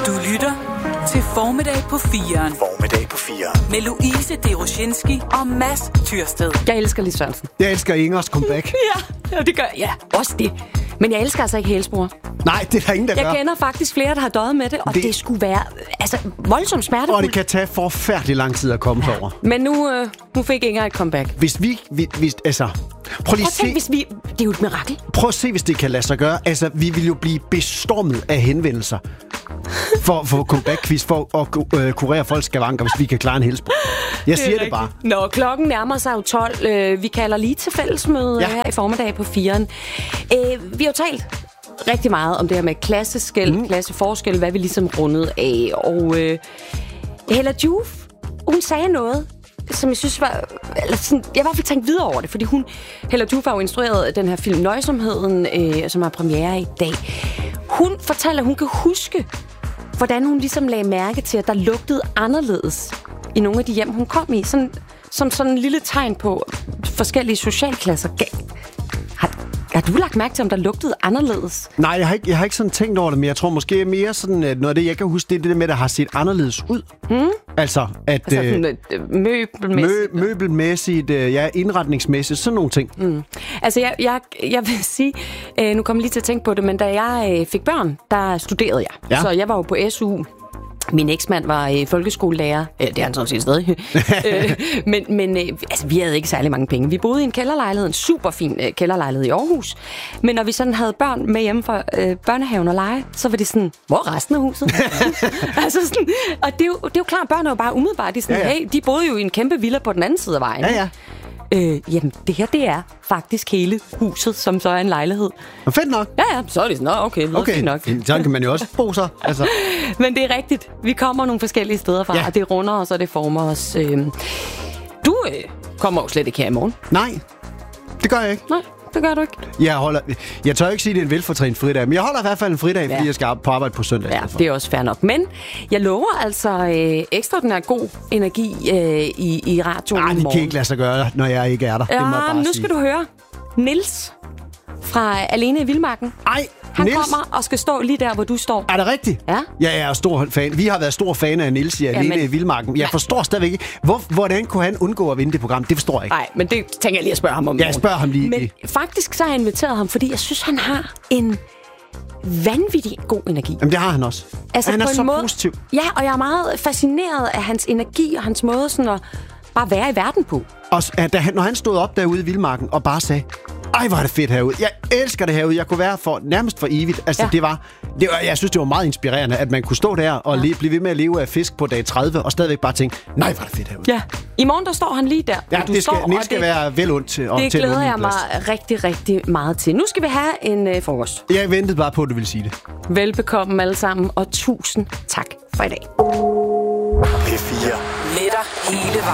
Du lytter til Formiddag på 4'eren. Formiddag på 4'eren. Med Louise Deroshinski og Mads Tyrsted. Jeg elsker Lis Sørensen. Jeg elsker Ingers comeback. Ja, det gør jeg. Ja, også det. Men jeg elsker altså ikke hælspor. Nej, det er der ingen, der gør. Jeg kender faktisk flere, der har døjet med det, og det skulle være voldsomt smertefuldt. Og det kan tage forfærdelig lang tid at komme sig over. Men nu fik Inger et comeback. Hvis altså... Prøv lige at se, hvis vi... Det er jo et mirakel. Prøv at se, hvis det kan lade sig gøre. Altså, vi vil jo blive bestormet af henvendelser for comeback-quiz, for at kurere folks skavanker, hvis vi kan klare en hælspor. Jeg siger det bare. Nå, klokken nærmer sig jo 12. Vi kalder lige til fællesmøde her i Formiddag på 4'eren. Vi har jo talt rigtig meget om det her med klasseskel, klasseforskel, hvad vi ligesom rundede af. Og Hella Joof, hun sagde noget, som jeg synes var... Eller sådan, jeg har i hvert fald tænkt videre over det, fordi Hella Joof har jo instrueret den her film Nøjsomheden, som har premiere i dag. Hun fortæller, at hun kan huske, hvordan hun ligesom lagde mærke til, at der lugtede anderledes i nogle af de hjem, hun kom i. Som sådan en lille tegn på forskellige socialklasser. Har du lagt mærke til, om der lugtede anderledes? Nej, jeg har ikke sådan tænkt over det, men jeg tror måske mere sådan, at noget af det, jeg kan huske, det er det der med, at der har set anderledes ud. Altså, at... møbelmæssigt, indretningsmæssigt, sådan nogle ting. Altså, jeg vil sige, nu kommer jeg lige til at tænke på det, men da jeg fik børn, der studerede jeg. Ja. Så jeg var jo på SU. Min eksmand var folkeskolelærer. Det er han sådan set stadig. Men altså, vi havde ikke særlig mange penge. Vi boede i en kælderlejlighed, en super fin kælderlejlighed i Aarhus. Men når vi sådan havde børn med hjemme fra børnehaven og lege, så var det sådan, hvor er resten af huset? Altså sådan, og det er jo klart, børn er jo bare umiddelbart. De, sådan, hey, de boede jo i en kæmpe villa på den anden side af vejen. Ja. Jamen, det her, det er faktisk hele huset, som så er en lejlighed. Og fedt nok. Ja, så er det sådan, okay, nok. Sådan kan man jo også bo så. Altså. Men det er rigtigt. Vi kommer nogle forskellige steder fra, og det runder os, og det former os. Du kommer jo slet ikke her i morgen. Nej, det gør jeg ikke. Nej, det gør du ikke. Jeg tør ikke sige, at det er en velfortrænet fridag, men jeg holder i hvert fald en fridag, fordi jeg skal på arbejde på søndag. Ja, det er også fair nok. Men jeg lover altså ekstraordinær god energi i radioen i morgen. Nej, det kan ikke lade sig gøre, når jeg ikke er der. Ja, det må jeg bare nu sige. skal du høre. Niels fra Alene i Vildmarken. Han kommer og skal stå lige der, hvor du står. Er det rigtigt? Ja. Jeg er stor fan. Vi har været stor fan af Niels i Alene i Vildmarken. Jeg forstår stadigvæk ikke, hvordan kunne han undgå at vinde det program? Det forstår jeg ikke. Nej, men det tænker jeg lige at spørge ham om. Ja, jeg spørger ham lige. Men faktisk så har jeg inviteret ham, fordi jeg synes, han har en vanvittig god energi. Jamen, det har han også. Altså, han er så positiv. Ja, og jeg er meget fascineret af hans energi og hans måde sådan at bare være i verden på. Og når han stod op derude i Vildmarken og bare sagde, ej, hvor er det fedt herude. Jeg elsker det herude. Jeg kunne være nærmest for evigt. Altså, jeg synes, det var meget inspirerende, at man kunne stå der og blive ved med at leve af fisk på dag 30, og stadigvæk bare tænke, nej, hvor er det fedt herude. Ja, i morgen der står han lige der. Ja, Niels skal være vel ondt til. Det glæder jeg mig rigtig, rigtig meget til. Nu skal vi have en frokost. Jeg ventede bare på, at du ville sige det. Velbekomme alle sammen, og tusind tak for i dag. P4. Med dig hele vejen.